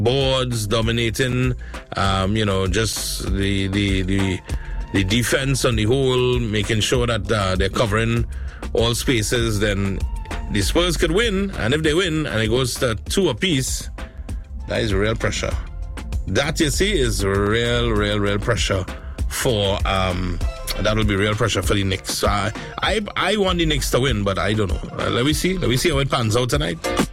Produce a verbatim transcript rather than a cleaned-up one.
boards, dominating, um, you know, just the the the the defense on the whole, making sure that uh, they're covering all spaces, then the Spurs could win. And if they win and it goes to two apiece, that is real pressure. That, you see, is real, real, real pressure for, um, that will be real pressure for the Knicks. Uh, I I want the Knicks to win, but I don't know. Uh, let me see. Let me see how it pans out tonight.